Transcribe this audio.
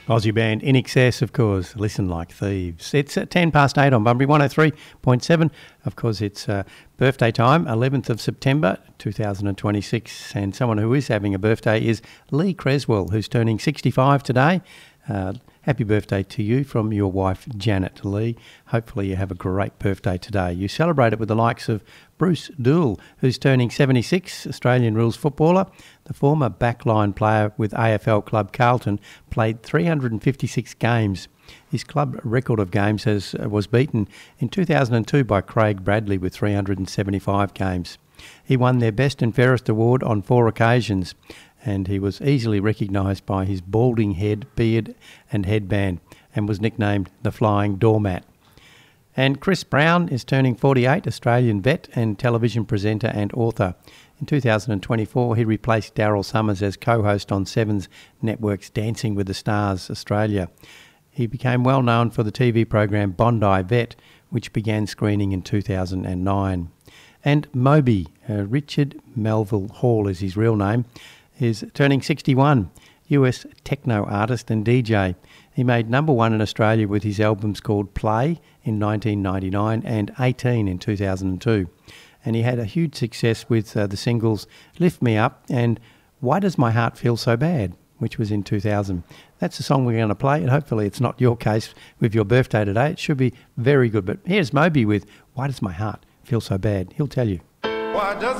Aussie band In Excess, of course, Listen Like Thieves. It's at 10 past 8 on Bunbury 103.7. Of course, it's birthday time, 11th of September 2026. And someone who is having a birthday is Lee Creswell, who's turning 65 today. Happy birthday to you from your wife, Janet Lee. Hopefully you have a great birthday today. You celebrate it with the likes of Bruce Dool, who's turning 76, Australian rules footballer. The former backline player with AFL club Carlton played 356 games. His club record of games was beaten in 2002 by Craig Bradley with 375 games. He won their Best and Fairest award on 4 occasions, and he was easily recognised by his balding head, beard and headband, and was nicknamed the Flying Doormat. And Chris Brown is turning 48, Australian vet and television presenter and author. In 2024, he replaced Daryl Summers as co-host on Seven's network's Dancing with the Stars Australia. He became well known for the TV program Bondi Vet, which began screening in 2009. And Moby, Richard Melville Hall is his real name, is turning 61, US techno artist and DJ. He made number 1 in Australia with his albums called Play in 1999 and 18 in 2002. And he had a huge success with the singles Lift Me Up and Why Does My Heart Feel So Bad, which was in 2000. That's the song we're going to play, and hopefully it's not your case with your birthday today. It should be very good. But here's Moby with Why Does My Heart Feel So Bad? He'll tell you. Why does